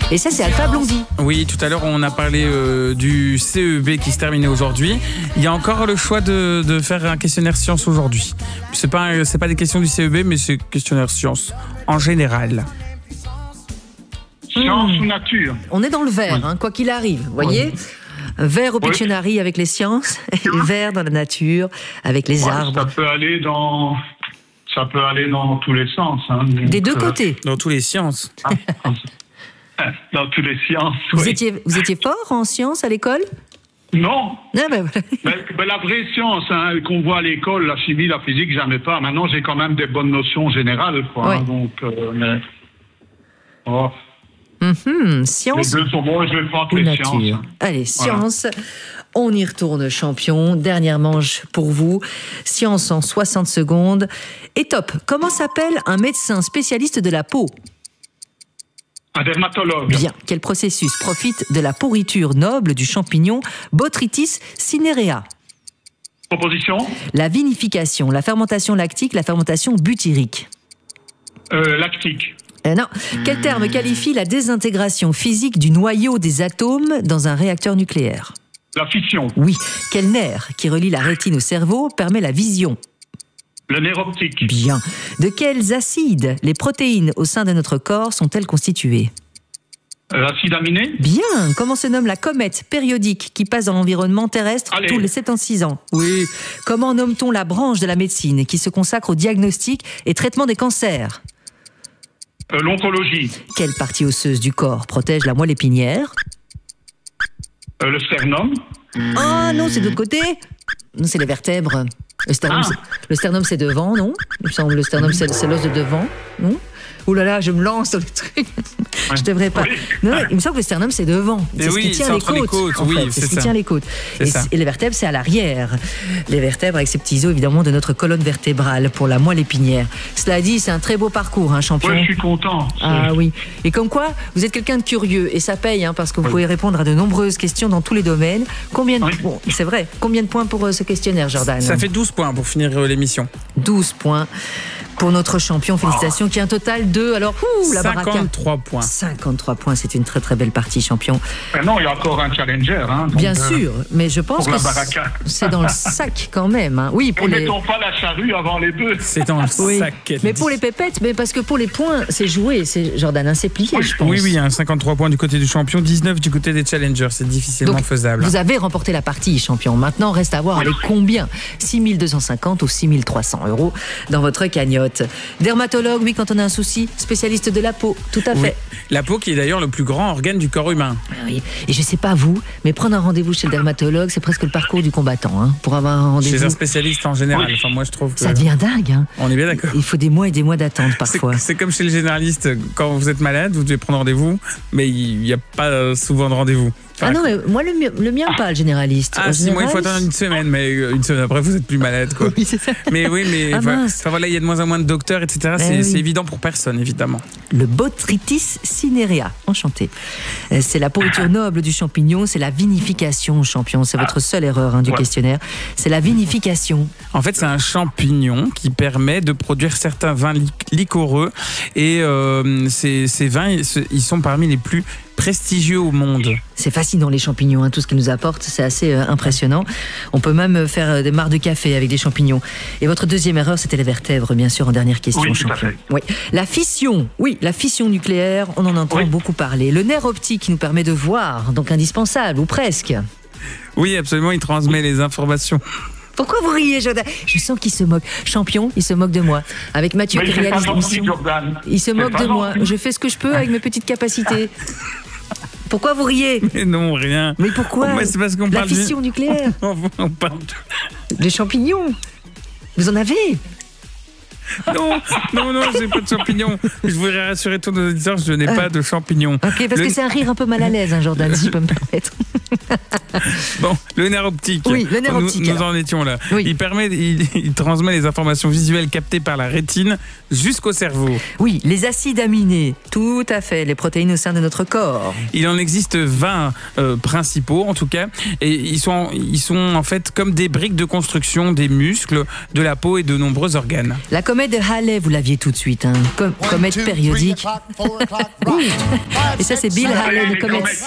Et ça, c'est Alpha Blondy. Oui, tout à l'heure, on a parlé du CEB qui se terminait aujourd'hui. Il y a encore le choix de faire un questionnaire sciences aujourd'hui. C'est pas des questions du CEB, mais c'est questionnaire sciences en général. Science ou nature? On est dans le vert, hein, quoi qu'il arrive, vous voyez. Vert au Pictionary avec les sciences, et vert dans la nature avec les arbres. Ça peut aller dans tous les sens. Hein, des deux côtés. Dans tous les sciences. Dans tous les sciences, vous étiez fort en sciences à l'école? Non. Ah ben, mais la vraie science qu'on voit à l'école, la chimie, la physique, j'en ai pas. Maintenant, j'ai quand même des bonnes notions générales. Quoi, hein, donc, science. Les deux sont bons, je vais prendre les nature. sciences. Allez, science. On y retourne, champion. Dernière manche pour vous. Science en 60 secondes. Et top, comment s'appelle un médecin spécialiste de la peau? Un dermatologue. Bien. Quel processus profite de la pourriture noble du champignon Botrytis cinerea? Proposition. La vinification, la fermentation lactique, la fermentation butyrique. Lactique. Non. Quel terme qualifie la désintégration physique du noyau des atomes dans un réacteur nucléaire? La fission. Oui. Quel nerf qui relie la rétine au cerveau permet la vision? Le nerf optique. Bien. De quels acides les protéines au sein de notre corps sont-elles constituées? L'acide aminé. Bien. Comment se nomme la comète périodique qui passe dans l'environnement terrestre tous les 76 ans? Oui. Comment nomme-t-on la branche de la médecine qui se consacre au diagnostic et traitement des cancers? L'oncologie. Quelle partie osseuse du corps protège la moelle épinière? Le sternum. Ah non, c'est de l'autre côté. Non, c'est les vertèbres. Le sternum, c'est devant, non? Il me semble le sternum, c'est l'os de devant, non? Ouh là là, je me lance dans le truc. Je devrais pas. Non, il me semble que le sternum, c'est devant. C'est ce qui tient les côtes. C'est ce qui tient les côtes. Et les vertèbres, c'est à l'arrière. Les vertèbres avec ces petits os, évidemment, de notre colonne vertébrale pour la moelle épinière. Cela dit, c'est un très beau parcours, hein, champion. Oui, je suis content. Ah oui. Et comme quoi, vous êtes quelqu'un de curieux. Et ça paye, hein, parce que vous pouvez répondre à de nombreuses questions dans tous les domaines. Bon, c'est vrai. Combien de points pour ce questionnaire, Jordan? Ça fait 12 points pour finir l'émission. 12 points. Pour notre champion, félicitations, qui a un total de... Alors, la 53 points. 53 points, c'est une très très belle partie, champion. Mais non, il y a encore un challenger. Hein, donc, bien sûr, mais je pense que c'est dans le sac quand même. Hein. Oui, ne mettons pas la charrue avant les bœufs. C'est dans le sac. Mais pour les pépettes, mais parce que pour les points, c'est joué, c'est Jordan, hein, c'est plié, je pense. Oui, 53 points du côté du champion, 19 du côté des challengers, c'est difficilement faisable. Vous avez remporté la partie, champion. Maintenant, reste à voir avec combien? 6 250 ou 6 300 € dans votre cagnotte. Dermatologue, oui, quand on a un souci, spécialiste de la peau, tout à fait. La peau qui est d'ailleurs le plus grand organe du corps humain. Oui, et je sais pas vous, mais prendre un rendez-vous chez le dermatologue, c'est presque le parcours du combattant, hein, pour avoir un rendez-vous. Chez un spécialiste en général, enfin moi je trouve que... Ça devient dingue, hein. On est bien d'accord. Il faut des mois et des mois d'attente parfois. C'est comme chez le généraliste, quand vous êtes malade, vous devez prendre rendez-vous, mais il n'y a pas souvent de rendez-vous. Ah non, mais moi, le mien, pas le généraliste. Ah si, moi, il faut attendre une semaine, mais une semaine après, vous êtes plus malade, quoi. Oui, c'est ça. Mais oui, mais voilà, il y a de moins en moins de docteurs, etc. C'est évident pour personne, évidemment. Le Botrytis cinerea, enchanté. C'est la pourriture noble du champignon, c'est la vinification, champion. C'est votre seule erreur du questionnaire. C'est la vinification. En fait, c'est un champignon qui permet de produire certains vins liquoreux. Et ces vins, ils sont parmi les plus prestigieux au monde. C'est fascinant les champignons, hein, tout ce qu'ils nous apportent, c'est assez impressionnant. On peut même faire des mares de café avec des champignons. Et votre deuxième erreur, c'était les vertèbres, bien sûr, en dernière question. Oui, tout à fait. Oui. La fission nucléaire, on en entend beaucoup parler. Le nerf optique qui nous permet de voir, donc indispensable, ou presque. Oui, absolument, il transmet les informations. Pourquoi vous riez, Jordan? Je sens qu'il se moque. Champion, il se moque de moi. Avec Mathieu qui réalise l'émission, il se moque de moi. Je fais ce que je peux avec mes petites capacités. Pourquoi vous riez? Mais non, rien. Mais pourquoi? C'est parce qu'on parle de la fission nucléaire. On parle de champignons. Vous en avez? Non, j'ai pas de champignons. Je voudrais rassurer tous nos auditeurs, je n'ai pas de champignons. Ok, parce que c'est un rire un peu mal à l'aise, hein, Jordan, si je peux me permettre. Bon, le nerf optique. Oui, le nerf optique. Nous en étions là. Oui. Il transmet les informations visuelles captées par la rétine jusqu'au cerveau. Oui, les acides aminés, tout à fait, les protéines au sein de notre corps. Il en existe 20 principaux en tout cas, et ils sont en fait comme des briques de construction des muscles, de la peau et de nombreux organes. La comète de Halley, vous l'aviez tout de suite, hein. Comète périodique. Oui. Et ça, c'est Bill Halley, le comète.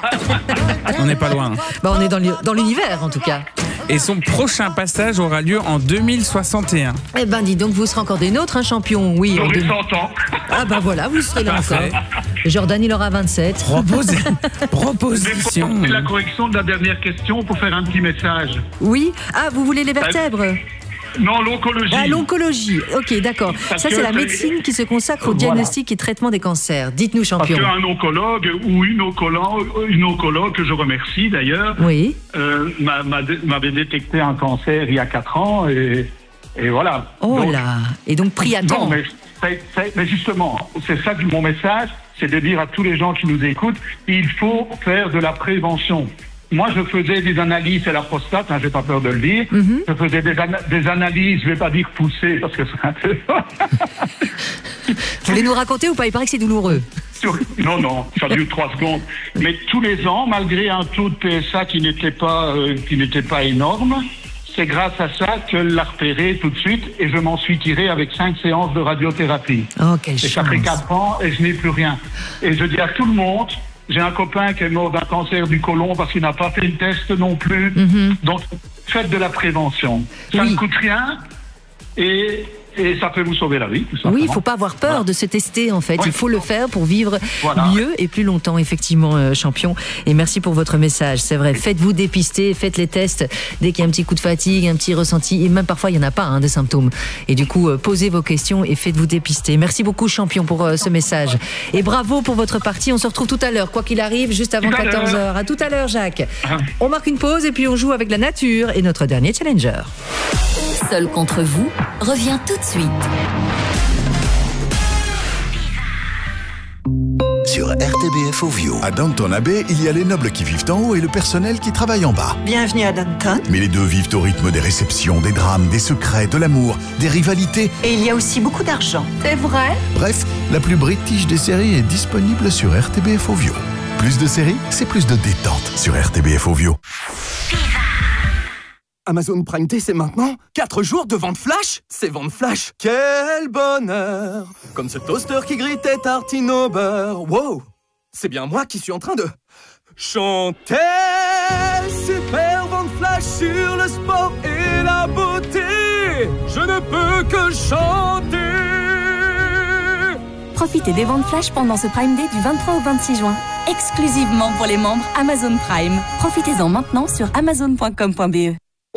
On n'est pas loin. Bah, on est dans l'univers, en tout cas. Et son prochain passage aura lieu en 2061. Eh ben, dis donc, vous serez encore des nôtres, un champion. Oui. J'aurai 100 ans. Ah ben voilà, vous serez là encore. Jordan, il aura 27. Proposition. La correction de la dernière question pour faire un petit message. Oui. Ah, vous voulez les vertèbres? Non, l'oncologie. Ah, l'oncologie. Ok, d'accord. Parce Ça, que c'est la c'est- médecine qui se consacre au diagnostic et traitement des cancers. Dites-nous, Parce champion. qu'un oncologue ou une oncologue, que je remercie d'ailleurs, Oui. m'avait détecté un cancer il y a 4 ans et voilà. Oh Donc, là. Et donc, pris à temps. Non, mais justement, c'est ça mon message, c'est de dire à tous les gens qui nous écoutent, il faut faire de la prévention. Moi, je faisais des analyses à la prostate, hein, j'ai pas peur de le dire. Je faisais des analyses, je vais pas dire poussées, parce que c'est un peu... Vous voulez nous raconter ou pas? Il paraît que c'est douloureux. Non, ça dure 3 secondes. Mais tous les ans, malgré un taux de PSA qui n'était pas énorme, c'est grâce à ça que l'a repéré tout de suite et je m'en suis tiré avec 5 séances de radiothérapie. Oh, quelle Et chance. ça fait 4 ans et je n'ai plus rien. Et je dis à tout le monde, j'ai un copain qui est mort d'un cancer du côlon parce qu'il n'a pas fait le test non plus. Donc, faites de la prévention. Ça Oui. ne coûte rien et ça peut vous sauver la vie, tout simplement. Oui, il ne faut pas avoir peur de se tester, en fait. Oui. Il faut le faire pour vivre Voilà. mieux et plus longtemps, effectivement, champion. Et merci pour votre message. C'est vrai, faites-vous dépister, faites les tests dès qu'il y a un petit coup de fatigue, un petit ressenti. Et même parfois, il n'y en a pas, hein, de symptômes. Et du coup, posez vos questions et faites-vous dépister. Merci beaucoup, champion, pour ce message. Et bravo pour votre partie. On se retrouve tout à l'heure, quoi qu'il arrive, juste avant Tout à l'heure. 14h. À tout à l'heure, Jacques. On marque une pause et puis on joue avec la nature et notre dernier challenger. Seul contre vous revient tout de suite. Sur RTBF Ovio. À Downton Abbey, il y a les nobles qui vivent en haut et le personnel qui travaille en bas. Bienvenue à Downton. Mais les deux vivent au rythme des réceptions, des drames, des secrets, de l'amour, des rivalités. Et il y a aussi beaucoup d'argent. C'est vrai? Bref, la plus british des séries est disponible sur RTBF Ovio. Plus de séries, c'est plus de détente sur RTBF Ovio. Amazon Prime Day, c'est maintenant 4 jours de vente flash. C'est vente flash. Quel bonheur. Comme ce toaster qui grille tes tartines au beurre. Wow. C'est bien moi qui suis en train de chanter. Super vente flash sur le sport et la beauté. Je ne peux que chanter. Profitez des ventes flash pendant ce Prime Day du 23 au 26 juin. Exclusivement pour les membres Amazon Prime. Profitez-en maintenant sur amazon.com.be.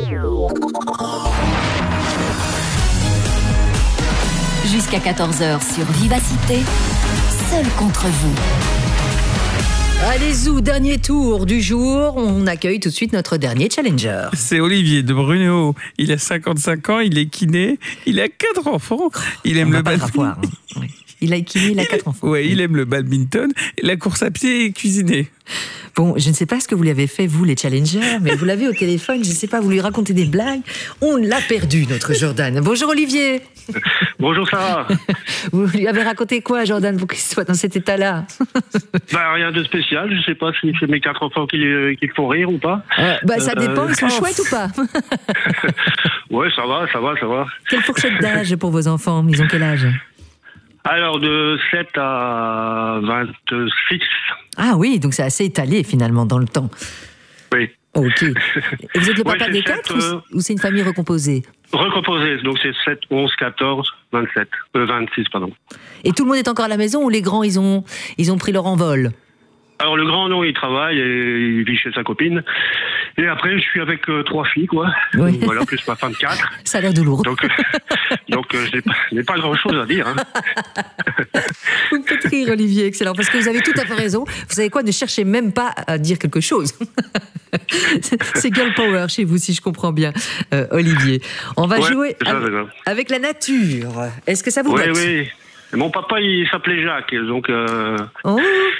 Jusqu'à 14h sur Vivacité, seul contre vous. Allez, Zou, dernier tour du jour. On accueille tout de suite notre dernier challenger. C'est Olivier de Brunehaut. Il a 55 ans, il est kiné, il a 4 enfants, il aime On va le pas le badminton. ravoir, hein. Oui. Il a kiné, il a 4 enfants. Ouais, il aime le badminton, la course à pied et cuisiner. Bon, je ne sais pas ce que vous lui avez fait, vous, les challengers, mais vous l'avez au téléphone, je ne sais pas, vous lui racontez des blagues. On l'a perdu, notre Jordan. Bonjour, Olivier. Bonjour Sarah. Vous lui avez raconté quoi, Jordan, pour qu'il soit dans cet état-là? Rien de spécial, je sais pas si c'est mes 4 enfants qui le font rire ou pas. Ça dépend, ils sont chouettes ou pas? Ouais, ça va. Quelle fourchette d'âge pour vos enfants? Ils ont quel âge? Alors, de 7 à 26. Ah oui, donc c'est assez étalé, finalement, dans le temps. Oui. Ok. Et vous êtes le papa Ouais, des c'est 4 7, ou c'est une famille recomposée? Recomposé, donc c'est 7, 11, 14, 27. 26, pardon. Et tout le monde est encore à la maison ou les grands, ils ont pris leur envol? Alors, le grand, non, il travaille et il vit chez sa copine. Et après, je suis avec 3 filles, quoi. Oui. Donc, voilà, plus ma femme 4. Ça a l'air douloureux. Donc je n'ai pas grand-chose à dire. Hein. Vous me faites rire, Olivier, excellent, parce que vous avez tout à fait raison. Vous savez quoi, ne cherchez même pas à dire quelque chose. C'est girl power chez vous, si je comprends bien, Olivier. On va jouer c'est ça. avec la nature. Est-ce que ça vous botte? Oui. Et mon papa, il s'appelait Jacques, donc... Oh. Donc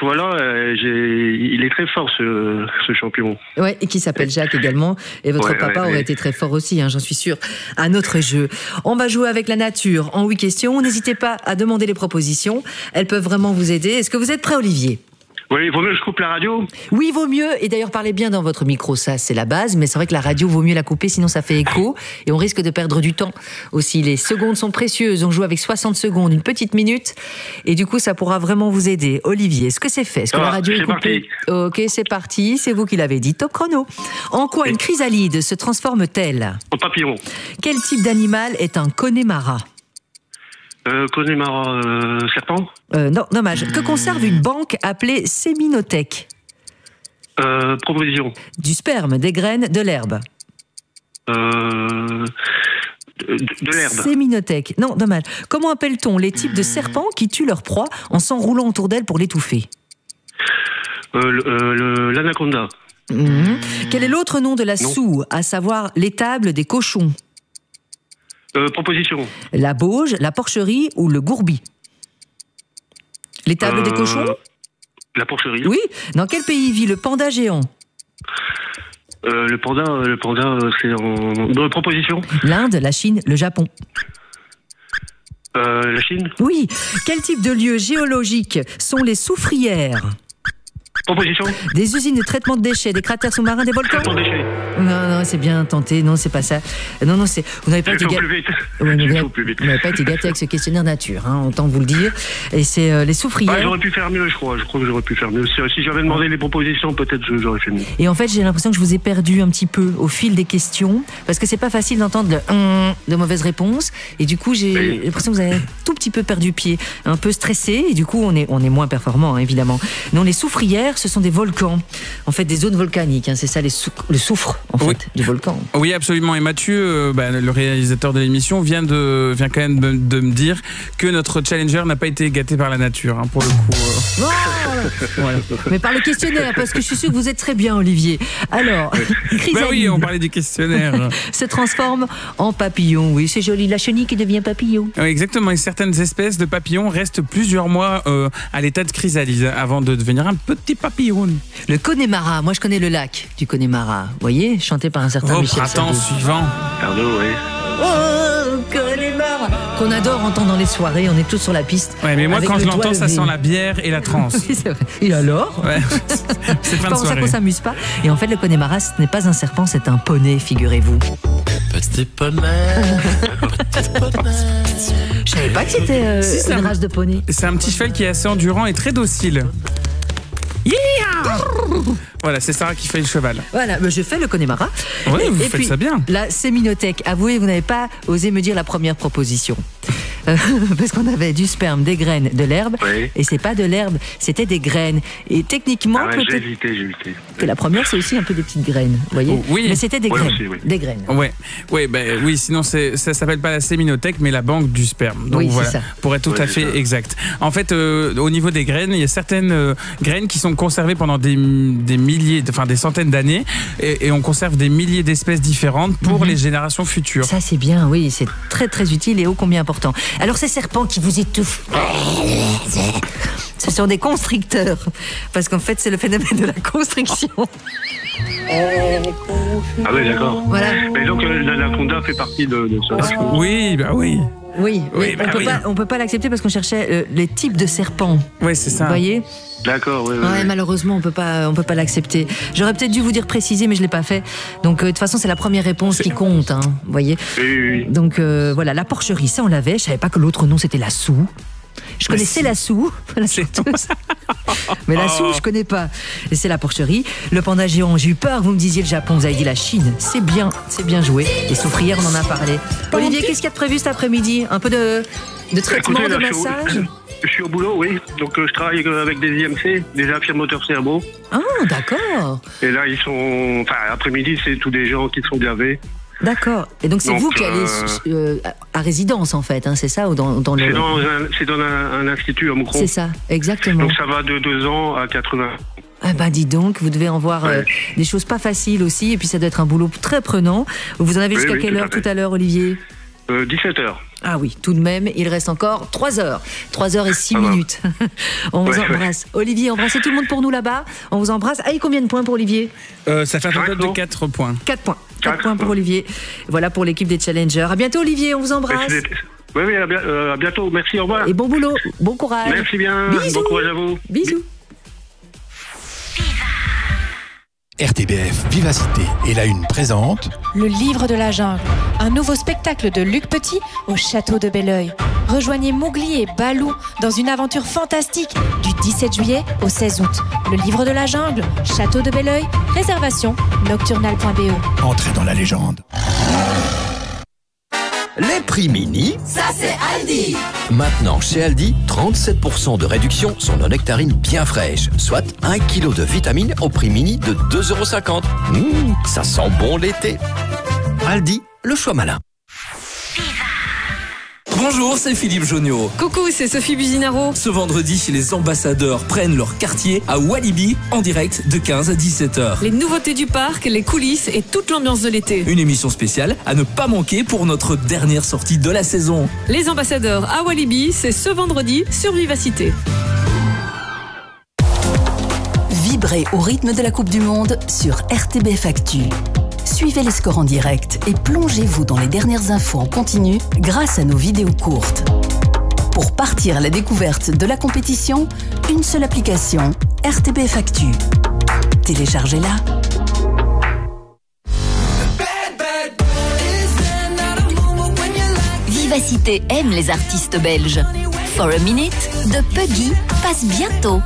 voilà, il est très fort ce champion. Ouais, et qui s'appelle Jacques également. Et votre papa aurait été très fort aussi, hein, j'en suis sûre. À notre jeu. On va jouer avec la nature en 8 questions. N'hésitez pas à demander les propositions. Elles peuvent vraiment vous aider. Est-ce que vous êtes prêt, Olivier ? Oui, il vaut mieux que je coupe la radio. Oui, vaut mieux. Et d'ailleurs, parlez bien dans votre micro, ça, c'est la base. Mais c'est vrai que la radio, vaut mieux la couper, sinon ça fait écho. Et on risque de perdre du temps aussi. Les secondes sont précieuses. On joue avec 60 secondes, une petite minute. Et du coup, ça pourra vraiment vous aider. Olivier, est-ce que c'est fait ? Est-ce que la radio est coupée ? Ok, c'est parti. C'est vous qui l'avez dit. Top chrono. En quoi une chrysalide se transforme-t-elle ? En papillon. Quel type d'animal est un connemara ? Connemara, serpent. Non, dommage. Que conserve une banque appelée séminothèque ? Proposition. Du sperme, des graines, de l'herbe. De l'herbe. Séminothèque. Non, dommage. Comment appelle-t-on les types de serpents qui tuent leur proie en s'enroulant autour d'elle pour l'étouffer ? L'anaconda. Quel est l'autre nom de la soue, à savoir l'étable des cochons ? Proposition. La bauge, la porcherie ou le gourbi ? L'étable des cochons ? La porcherie. Oui. Dans quel pays vit le panda géant ? Le panda, c'est en proposition. L'Inde, la Chine, le Japon. La Chine. Oui. Quel type de lieux géologiques sont les soufrières ? Proposition. Des usines de traitement de déchets, des cratères sous-marins, des volcans. Traitement de déchets. Non, c'est bien tenté. Non, c'est pas ça. Non, c'est. Vous n'avez pas été gâté. Vous n'avez pas été gâté avec ce questionnaire nature, hein, autant vous le dire. Et c'est les soufrières. Ouais, j'aurais pu faire mieux, je crois. Je crois que j'aurais pu faire mieux. Si j'avais demandé les propositions, peut-être j'aurais fait mieux. Et en fait, j'ai l'impression que je vous ai perdu un petit peu au fil des questions, parce que c'est pas facile d'entendre de mauvaises réponses. Et du coup, j'ai l'impression que vous avez un tout petit peu perdu pied, un peu stressé. Et du coup, on est moins performant, hein, évidemment. Non, les soufrières, ce sont des volcans, en fait des zones volcaniques, hein, c'est ça le soufre en fait du volcan. Oui, absolument. Et Mathieu, le réalisateur de l'émission, vient quand même de me dire que notre challenger n'a pas été gâté par la nature, hein, pour le coup. Voilà. Mais par le questionnaire, parce que je suis sûr que vous êtes très bien, Olivier. Alors, chrysalide oui, on parlait du questionnaire. se transforme en papillon. Oui, c'est joli. La chenille qui devient papillon. Oui, exactement. Et certaines espèces de papillons restent plusieurs mois à l'état de chrysalide avant de devenir un petit papillon. Le Connemara, moi je connais le lac du Connemara, vous voyez, chanté par un certain Michel printemps Sardou. suivant. Pardon, oui. Oh, Connemara, qu'on adore entendre dans les soirées, on est tous sur la piste. Ouais, mais moi quand je l'entends, ça sent la bière et la transe. Oui, c'est vrai. Et alors ouais. C'est fin de soirée. C'est pour ça qu'on s'amuse pas. Et en fait, le Connemara, ce n'est pas un serpent, c'est un poney, figurez-vous. Petit poney. Je savais pas que c'était une race de poney. C'est un petit cheval qui est assez endurant et très docile. Yeah! Voilà, c'est Sarah qui fait le cheval. Voilà, je fais le Connemara. Oui, vous faites ça bien. La séminothèque, avouez, vous n'avez pas osé me dire la première proposition. Parce qu'on avait du sperme, des graines, de l'herbe. Oui. Et c'est pas de l'herbe, c'était des graines. Et techniquement, j'ai hésité. que la première, c'est aussi un peu des petites graines, vous voyez. Oui. Mais c'était des graines. Aussi, oui. Des graines. Oui, sinon ça s'appelle pas la séminothèque, mais la banque du sperme. Donc oui, voilà, c'est ça. pour être tout à fait exact. En fait, au niveau des graines, il y a certaines graines qui sont conservées pendant des milliers, des centaines d'années, et on conserve des milliers d'espèces différentes pour les générations futures. Ça, c'est bien, oui, c'est très très utile et ô combien important. Alors, ces serpents qui vous étouffent, ce sont des constricteurs, parce qu'en fait, c'est le phénomène de la constriction. Ah oui, d'accord. Voilà. Mais donc l'anaconda fait partie de ça. Oui, bah oui. Oui, Oui, mais on peut pas l'accepter parce qu'on cherchait les types de serpents. Oui, c'est ça. Vous voyez ? D'accord, oui. Ouais, malheureusement, on peut pas l'accepter. J'aurais peut-être dû vous dire préciser, mais je l'ai pas fait. Donc, de toute façon, c'est la première réponse qui compte, hein, vous voyez. Oui. Donc, voilà, la porcherie, ça, on l'avait. Je savais pas que l'autre nom, c'était la soue. Je connaissais la soue, mais la soue, je connais pas. Et c'est la porcherie. Le panda géant, j'ai eu peur, vous me disiez le Japon, vous avez dit la Chine. C'est bien joué. Les soufrières, on en a parlé. Olivier, qu'est-ce qu'il y a de prévu cet après-midi ? Un peu de traitement, écoutez, de massage ? Je suis au boulot, oui. Donc je travaille avec des IMC, des infirmateurs cerveau. Ah, d'accord. Et là, ils sont... Enfin, après-midi, c'est tous des gens qui sont gavés. D'accord. Et donc, c'est vous qui allez à résidence, en fait, hein, c'est ça ou dans le... C'est dans un institut à Moucron. C'est ça, exactement. Donc, ça va de 2 ans à 80. Ah bah dis donc, vous devez en voir des choses pas faciles aussi, et puis ça doit être un boulot très prenant. Vous en avez jusqu'à quelle heure tout à l'heure, Olivier ? 17h. Ah oui, tout de même, il reste encore 3 heures. 3 heures et 6 minutes. On vous embrasse. Olivier, embrassez tout le monde pour nous là-bas. On vous embrasse. Ah, et combien de points pour Olivier ? Ça fait un total de 4 points. 4 points. 4 points pour Olivier. Voilà pour l'équipe des Challengers. À bientôt Olivier, on vous embrasse. Oui, à bientôt. Merci, au revoir. Et bon boulot, bon courage. Merci bien. Bisous. Bon courage à vous. Bisous. RTBF Vivacité et la Une présente Le Livre de la Jungle, un nouveau spectacle de Luc Petit au château de Belleuil. Rejoignez Mowgli et Balou dans une aventure fantastique du 17 juillet au 16 août. Le Livre de la Jungle, château de Belleuil, réservation nocturnal.be. Entrez dans la légende. Les prix mini, ça c'est Aldi. Maintenant chez Aldi, 37% de réduction sur nos nectarines bien fraîches, soit 1 kg de vitamines au prix mini de 2,50 €. Ça sent bon l'été. Aldi, le choix malin. Bonjour, c'est Philippe Jonio. Coucou, c'est Sophie Businaro. Ce vendredi, les ambassadeurs prennent leur quartier à Walibi en direct de 15 à 17h. Les nouveautés du parc, les coulisses et toute l'ambiance de l'été. Une émission spéciale à ne pas manquer pour notre dernière sortie de la saison. Les ambassadeurs à Walibi, c'est ce vendredi sur Vivacité. Vibrez au rythme de la Coupe du Monde sur RTBF Actu. Suivez les scores en direct et plongez-vous dans les dernières infos en continu grâce à nos vidéos courtes. Pour partir à la découverte de la compétition, une seule application, RTBF Actu. Téléchargez-la. Vivacité aime les artistes belges. For a Minute de Puggy passe bientôt.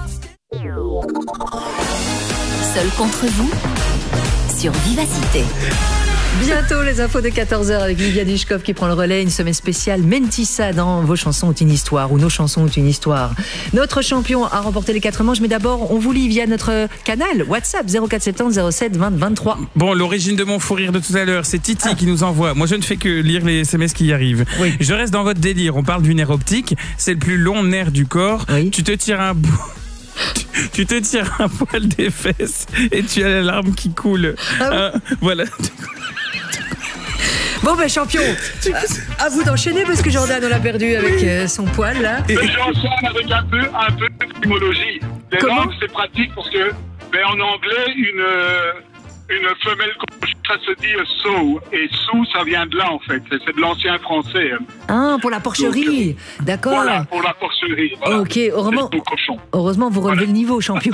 Seul contre vous sur Vivacité. Bientôt les infos de 14h avec Lydia Dushkov qui prend le relais, une semaine spéciale Mentissa dans Vos chansons ont une histoire ou Nos chansons ont une histoire. Notre champion a remporté les 4 manches, mais d'abord on vous lit via notre canal WhatsApp 0470 07 20 23. Bon, l'origine de mon fou rire de tout à l'heure, c'est Titi qui nous envoie. Moi je ne fais que lire les SMS qui y arrivent. Oui. Je reste dans votre délire, on parle du nerf optique, c'est le plus long nerf du corps. Oui. Tu te tires un bout. Tu te tires un poil des fesses et tu as la larme qui coule. Ah oui. Voilà. Bon ben champion, à vous d'enchaîner parce que Jordan on l'a perdu avec son poil là. J'enchaîne avec un peu d'étymologie. Les Comment langues c'est pratique parce que en anglais une femelle ça se dit sow et sou ça vient de là en fait, c'est de l'ancien français. Ah pour la porcherie, d'accord. Voilà pour la porcherie. Voilà. Ok, heureusement vous relevez le niveau champion.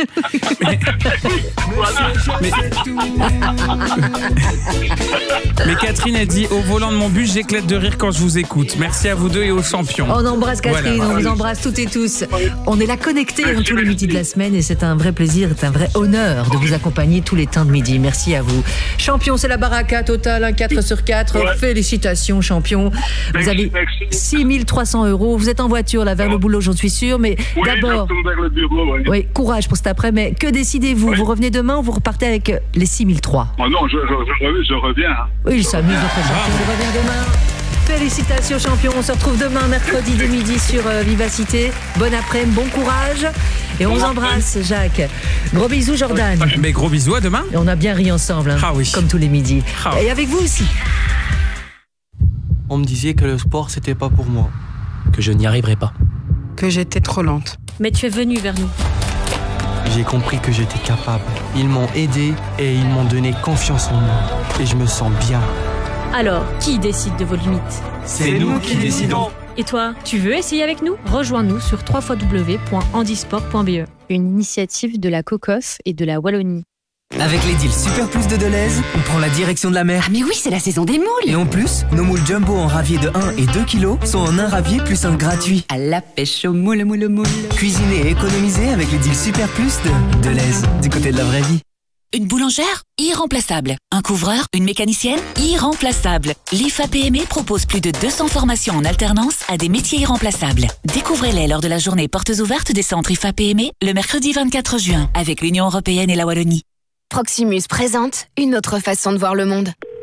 Mais Catherine a dit au volant de mon bus j'éclate de rire quand je vous écoute. Merci à vous deux et aux champions. On embrasse Catherine, voilà. on vous embrasse toutes et tous. On est là connectés tous les midis de la semaine et c'est un vrai plaisir, c'est un vrai honneur de vous accompagner tous les temps de midi. Merci à vous. Champion, c'est la baraka totale, un 4 sur 4. Ouais. Félicitations, champion. Vous avez 6 300 €. Vous êtes en voiture là vers le boulot, j'en suis sûr. Mais d'abord, oui, courage pour cet après. Mais que décidez-vous? Vous revenez demain ou vous repartez avec les 6 300? Oh non, je reviens. Oui, il s'amuse notre champion. Je reviens demain. Félicitations champion, on se retrouve demain mercredi dès midi sur Vivacité. Bon après-midi, bon courage et on vous embrasse Jacques. Gros bisous Jordan. Mais gros bisous à demain. Et on a bien ri ensemble, hein, oui. comme tous les midis. Et avec vous aussi. On me disait que le sport c'était pas pour moi, que je n'y arriverais pas, que j'étais trop lente. Mais tu es venu vers nous. J'ai compris que j'étais capable. Ils m'ont aidé et ils m'ont donné confiance en moi. Et je me sens bien. Alors, qui décide de vos limites? C'est nous qui décidons. Et toi, tu veux essayer avec nous? Rejoins-nous sur www.handisport.be. Une initiative de la COCOF et de la Wallonie. Avec les deals Super Plus de Deleuze, on prend la direction de la mer. Ah mais oui, c'est la saison des moules. Et en plus, nos moules jumbo en ravier de 1 et 2 kilos sont en un ravier plus un gratuit. À la pêche aux moules. Cuisiner et économiser avec les deals Super Plus de Deleuze, du côté de la vraie vie. Une boulangère? Irremplaçable. Un couvreur? Une mécanicienne? Irremplaçable. L'IFA PME propose plus de 200 formations en alternance à des métiers irremplaçables. Découvrez-les lors de la journée portes ouvertes des centres IFA PME le mercredi 24 juin avec l'Union Européenne et la Wallonie. Proximus présente une autre façon de voir le monde.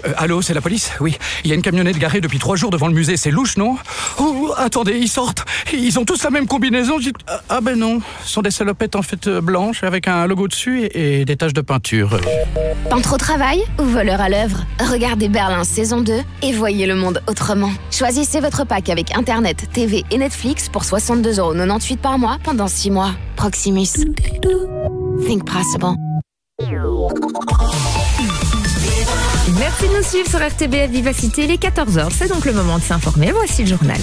Allô, c'est la police? Oui, il y a une camionnette garée depuis 3 jours devant le musée, c'est louche, non? Oh, attendez, ils sortent. Ils ont tous la même combinaison. Ah ben non, ce sont des salopettes en fait blanches avec un logo dessus et des taches de peinture. Peintre au travail ou voleur à l'œuvre? Regardez Berlin saison 2 et voyez le monde autrement. Choisissez votre pack avec Internet, TV et Netflix pour 62,98€ par mois pendant 6 mois. Proximus. Think possible. Merci de nous suivre sur RTBF Vivacité, il est 14h, c'est donc le moment de s'informer. Voici le journal.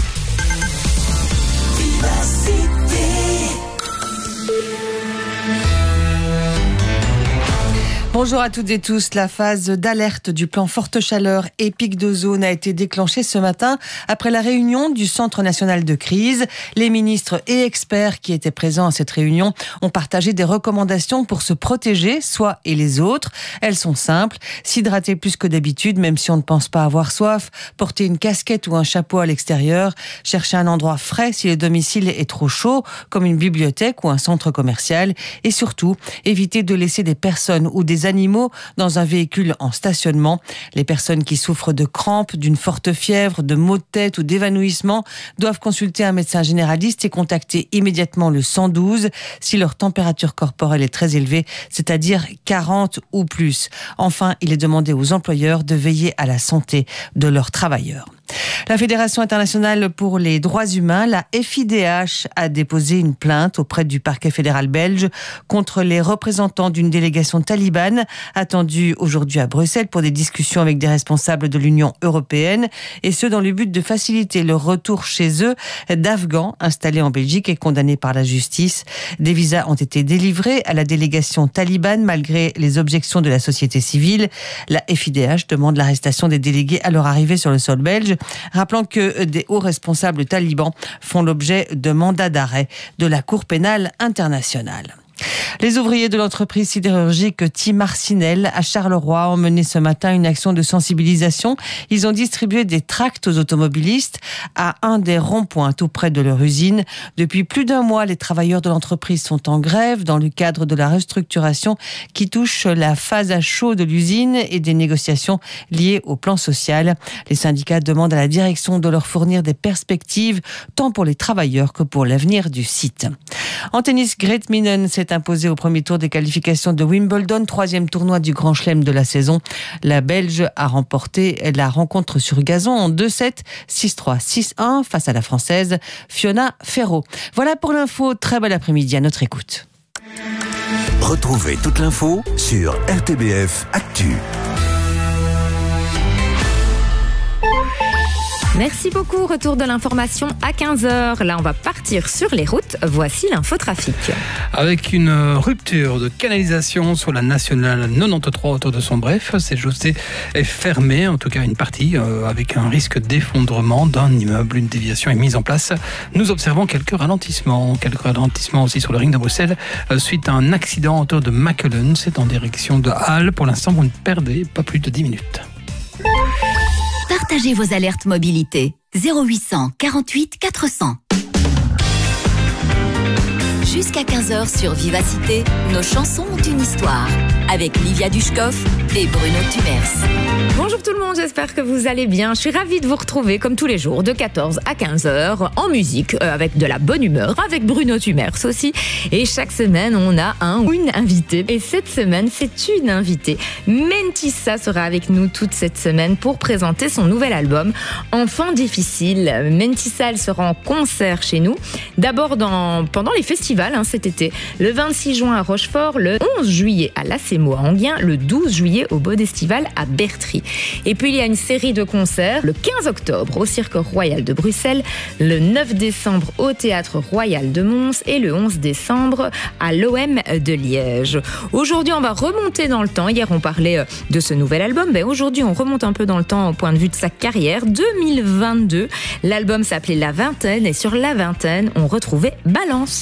Bonjour à toutes et tous. La phase d'alerte du plan forte chaleur et pic d'ozone a été déclenchée ce matin après la réunion du Centre national de crise. Les ministres et experts qui étaient présents à cette réunion ont partagé des recommandations pour se protéger, soi et les autres. Elles sont simples. S'hydrater plus que d'habitude, même si on ne pense pas avoir soif. Porter une casquette ou un chapeau à l'extérieur. Chercher un endroit frais si le domicile est trop chaud, comme une bibliothèque ou un centre commercial. Et surtout, éviter de laisser des personnes ou des animaux dans un véhicule en stationnement. Les personnes qui souffrent de crampes, d'une forte fièvre, de maux de tête ou d'évanouissement doivent consulter un médecin généraliste et contacter immédiatement le 112 si leur température corporelle est très élevée, c'est-à-dire 40 ou plus. Enfin, il est demandé aux employeurs de veiller à la santé de leurs travailleurs. La Fédération internationale pour les droits humains, la FIDH, a déposé une plainte auprès du parquet fédéral belge contre les représentants d'une délégation talibane attendue aujourd'hui à Bruxelles pour des discussions avec des responsables de l'Union européenne, et ce dans le but de faciliter le retour chez eux d'Afghans installés en Belgique et condamnés par la justice. Des visas ont été délivrés à la délégation talibane malgré les objections de la société civile. La FIDH demande l'arrestation des délégués à leur arrivée sur le sol belge, rappelant que des hauts responsables talibans font l'objet de mandats d'arrêt de la Cour pénale internationale. Les ouvriers de l'entreprise sidérurgique Timarcinel à Charleroi ont mené ce matin une action de sensibilisation. Ils ont distribué des tracts aux automobilistes à un des ronds-points tout près de leur usine. Depuis plus d'un mois, les travailleurs de l'entreprise sont en grève dans le cadre de la restructuration qui touche la phase à chaud de l'usine et des négociations liées au plan social. Les syndicats demandent à la direction de leur fournir des perspectives tant pour les travailleurs que pour l'avenir du site. En tennis, Grete Minen s'est imposée au premier tour des qualifications de Wimbledon, 3e tournoi du Grand Chelem de la saison. La Belge a remporté la rencontre sur gazon en 2-7, 6-3, 6-1 face à la Française Fiona Ferro. Voilà pour l'info, très bel après-midi à notre écoute. Retrouvez toute l'info sur RTBF Actu. Merci beaucoup. Retour de l'information à 15h. Là, on va partir sur les routes. Voici l'infotrafic. Avec une rupture de canalisation sur la nationale 93 autour de Sombref, cette chaussée est fermée, en tout cas une partie, avec un risque d'effondrement d'un immeuble. Une déviation est mise en place. Nous observons quelques ralentissements aussi sur le ring de Bruxelles suite à un accident autour de Machelen. C'est en direction de Halle. Pour l'instant, vous ne perdez pas plus de 10 minutes. Partagez vos alertes mobilité. 0800 48 400. Jusqu'à 15h sur Vivacité, nos chansons ont une histoire. Avec Livia Dushkov et Bruno Tumers. Bonjour tout le monde, j'espère que vous allez bien. Je suis ravie de vous retrouver comme tous les jours de 14 à 15h en musique, avec de la bonne humeur, avec Bruno Tumers aussi. Et chaque semaine, on a un ou une invitée. Et cette semaine, c'est une invitée. Mentissa sera avec nous toute cette semaine pour présenter son nouvel album Enfant difficile. Mentissa, elle sera en concert chez nous. D'abord pendant les festivals cet été. Le 26 juin à Rochefort, le 11 juillet à Lacémo à Enghien, le 12 juillet au Bodestival à Bertry. Et puis il y a une série de concerts le 15 octobre au Cirque Royal de Bruxelles, le 9 décembre au Théâtre Royal de Mons et le 11 décembre à l'OM de Liège. Aujourd'hui, on va remonter dans le temps. Hier, on parlait de ce nouvel album. Aujourd'hui, on remonte un peu dans le temps au point de vue de sa carrière. 2022, l'album s'appelait La Vingtaine et sur La Vingtaine, on retrouvait Balance.